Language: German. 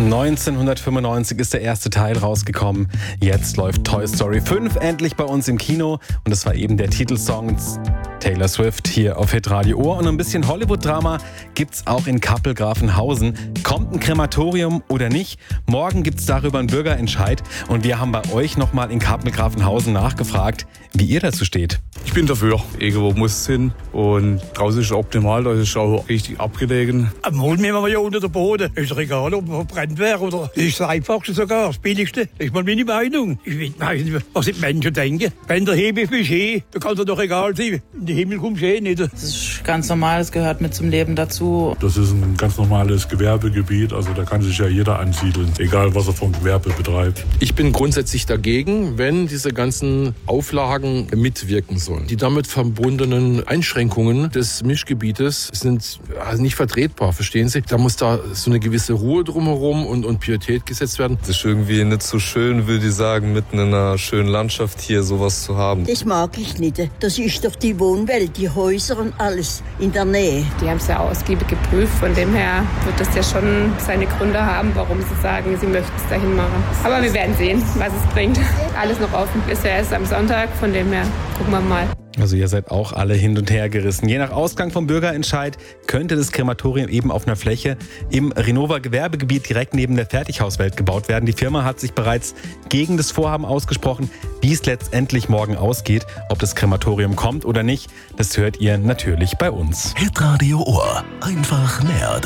1995 ist der erste Teil rausgekommen. Jetzt läuft Toy Story 5 endlich bei uns im Kino. Und das war eben der Titelsong Taylor Swift hier auf Hitradio Ohr. Und ein bisschen Hollywood-Drama gibt's auch in Kappel-Grafenhausen. Kommt ein Krematorium oder nicht? Morgen gibt's darüber einen Bürgerentscheid. Und wir haben bei euch nochmal in Kappel-Grafenhausen nachgefragt, wie ihr dazu steht. Ich bin dafür. Irgendwo muss es hin. Und draußen ist es optimal, da ist es auch richtig abgelegen. Am Holen nehmen wir ja unter den Boden. Ist doch egal, ob er brennt wäre oder. Das ist das Einfachste sogar, das Billigste. Das ist mal meine Meinung. Ich will meinen, was die Menschen denken. Wenn der Hebel ist dann kann es doch egal sein. In den Himmel kommst du nicht. Das ist ganz normal, das gehört mit zum Leben dazu. Das ist ein ganz normales Gewerbegebiet, also da kann sich ja jeder ansiedeln, egal was er vom Gewerbe betreibt. Ich bin grundsätzlich dagegen, wenn diese ganzen Auflagen mitwirken sollen. Die damit verbundenen Einschränkungen des Mischgebietes sind nicht vertretbar, verstehen Sie? Da muss da so eine gewisse Ruhe drumherum und Priorität gesetzt werden. Das ist irgendwie nicht so schön, würde ich sagen, mitten in einer schönen Landschaft hier sowas zu haben. Das mag ich nicht. Das ist doch die Wohnwelt, die Häuser und alles in der Nähe. Die haben es ja ausgiebig geprüft, von dem her wird das ja schon seine Gründe haben, warum sie sagen, sie möchten es dahin machen. Aber wir werden sehen, was es bringt. Alles noch offen. Ist ja erst am Sonntag, von dem her gucken wir mal. Also ihr seid auch alle hin und her gerissen. Je nach Ausgang vom Bürgerentscheid könnte das Krematorium eben auf einer Fläche im Renova Gewerbegebiet direkt neben der Fertighauswelt gebaut werden. Die Firma hat sich bereits gegen das Vorhaben ausgesprochen. Wie es letztendlich morgen ausgeht, ob das Krematorium kommt oder nicht, das hört ihr natürlich bei uns. Hitradio Ohr. Einfach mehr